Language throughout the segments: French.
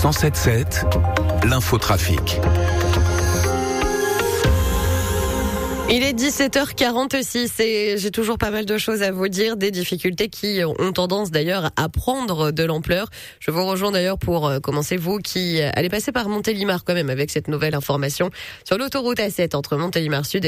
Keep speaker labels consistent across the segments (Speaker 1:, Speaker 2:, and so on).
Speaker 1: 107.7, l'infotrafic.
Speaker 2: Il est 17h46 et j'ai toujours pas mal de choses à vous dire, des difficultés qui ont tendance d'ailleurs à prendre de l'ampleur. Je vous rejoins d'ailleurs pour commencer, vous qui allez passer par Montélimar quand même avec cette nouvelle information. Sur l'autoroute A7 entre Montélimar Sud et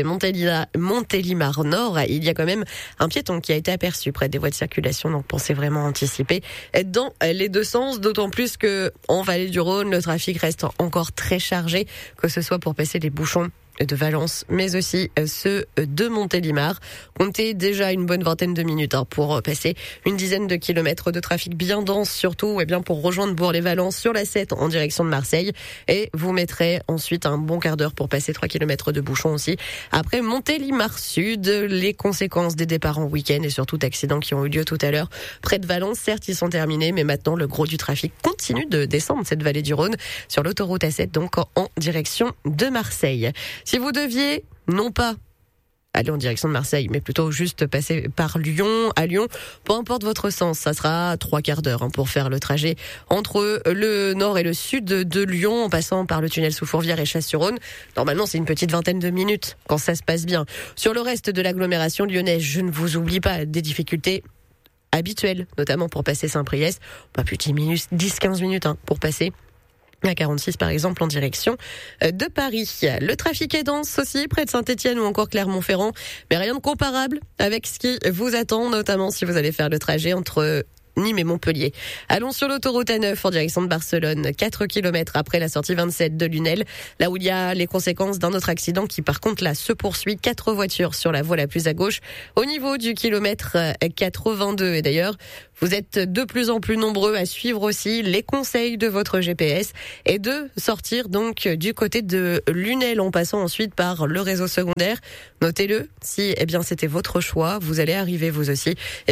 Speaker 2: Montélimar Nord, il y a quand même un piéton qui a été aperçu près des voies de circulation, donc pensez vraiment anticiper dans les deux sens, d'autant plus que en Vallée du Rhône, le trafic reste encore très chargé, que ce soit pour passer les bouchons de Valence, mais aussi ceux de Montélimar. Comptez déjà une bonne vingtaine de minutes pour passer une dizaine de kilomètres de trafic bien dense, surtout pour rejoindre Bourg-les-Valence sur la 7 en direction de Marseille. Et vous mettrez ensuite un bon quart d'heure pour passer 3 kilomètres de bouchon aussi. Après Montélimar Sud, les conséquences des départs en week-end et surtout d'accidents qui ont eu lieu tout à l'heure près de Valence, certes ils sont terminés, mais maintenant le gros du trafic continue de descendre cette vallée du Rhône sur l'autoroute A7, donc en direction de Marseille. Si vous deviez, non pas aller en direction de Marseille, mais plutôt juste passer par Lyon, à Lyon, peu importe votre sens, ça sera 3 quarts d'heure pour faire le trajet entre le nord et le sud de Lyon, en passant par le tunnel sous Fourvière et Chasse-sur-Rhône. Normalement, c'est une petite vingtaine de minutes quand ça se passe bien. Sur le reste de l'agglomération lyonnaise, je ne vous oublie pas des difficultés habituelles, notamment pour passer Saint-Priest. Pas plus de 10-15 minutes pour passer à 46 par exemple en direction de Paris. Le trafic est dense aussi près de Saint-Étienne ou encore Clermont-Ferrand, mais rien de comparable avec ce qui vous attend, notamment si vous allez faire le trajet entre Nîmes et Montpellier. Allons sur l'autoroute A9 en direction de Barcelone, 4 km après la sortie 27 de Lunel, là où il y a les conséquences d'un autre accident qui par contre là se poursuit, 4 voitures sur la voie la plus à gauche au niveau du kilomètre 82. Et d'ailleurs, vous êtes de plus en plus nombreux à suivre aussi les conseils de votre GPS et de sortir donc du côté de Lunel en passant ensuite par le réseau secondaire. Notez-le, si c'était votre choix, vous allez arriver vous aussi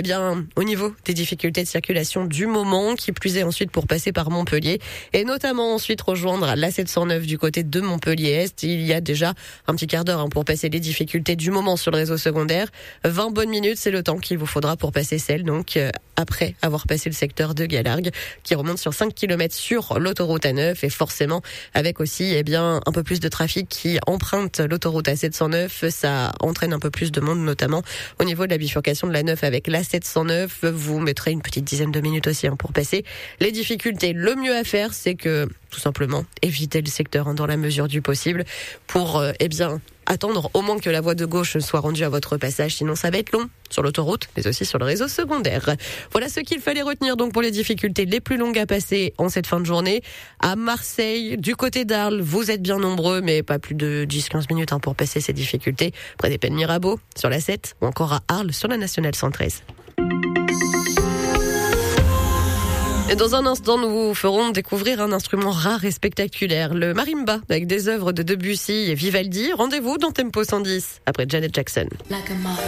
Speaker 2: au niveau des difficultés de circulation du moment, qui plus est ensuite pour passer par Montpellier et notamment ensuite rejoindre la 709 du côté de Montpellier-Est. Il y a déjà un petit quart d'heure pour passer les difficultés du moment sur le réseau secondaire. 20 bonnes minutes, c'est le temps qu'il vous faudra pour passer celle après avoir passé le secteur de Galargues qui remonte sur 5 km sur l'autoroute A9 et forcément avec aussi un peu plus de trafic qui emprunte l'autoroute A709. Ça entraîne un peu plus de monde, notamment au niveau de la bifurcation de la 9 avec la 709. Vous mettrez une petite dizaine de minutes aussi pour passer les difficultés. Le mieux à faire, c'est que tout simplement éviter le secteur dans la mesure du possible pour attendre au moins que la voie de gauche soit rendue à votre passage, sinon ça va être long sur l'autoroute, mais aussi sur le réseau secondaire. Voilà ce qu'il fallait retenir donc pour les difficultés les plus longues à passer en cette fin de journée. À Marseille, du côté d'Arles, vous êtes bien nombreux, mais pas plus de 10-15 minutes pour passer ces difficultés, près des Pennes Mirabeau, sur la 7, ou encore à Arles, sur la Nationale 113. Et dans un instant, nous vous ferons découvrir un instrument rare et spectaculaire, le marimba, avec des œuvres de Debussy et Vivaldi. Rendez-vous dans Tempo 110, après Janet Jackson.